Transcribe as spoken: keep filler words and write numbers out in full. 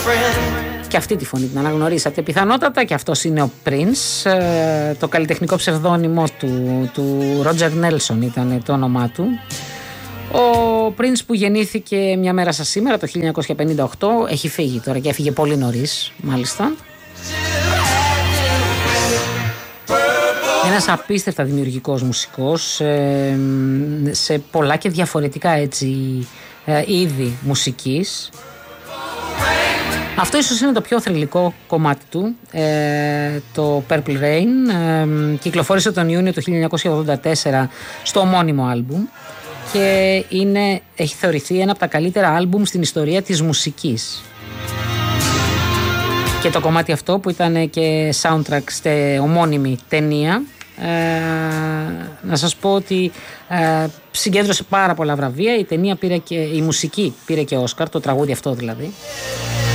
Και αυτή τη φωνή την αναγνωρίσατε πιθανότατα, και αυτός είναι ο Prince. Το καλλιτεχνικό ψευδόνυμο του, του Roger Nelson ήταν το όνομά του. Ο Prince που γεννήθηκε μια μέρα σαν σήμερα το χίλια εννιακόσια πενήντα οκτώ, έχει φύγει τώρα και έφυγε πολύ νωρίς μάλιστα. Ένας απίστευτα δημιουργικός μουσικός σε πολλά και διαφορετικά έτσι είδη μουσικής. Αυτό ίσως είναι το πιο θρυλικό κομμάτι του, το Purple Rain. Κυκλοφόρησε τον Ιούνιο του χίλια εννιακόσια ογδόντα τέσσερα στο ομώνυμο άλμπουμ και είναι, έχει θεωρηθεί ένα από τα καλύτερα άλμπουμ στην ιστορία της μουσικής. Και το κομμάτι αυτό που ήταν και soundtrack σε ομώνυμη ταινία, ε, να σας πω ότι ε, συγκέντρωσε πάρα πολλά βραβεία. Η ταινία πήρε και, η μουσική πήρε και Όσκαρ, το τραγούδι αυτό δηλαδή.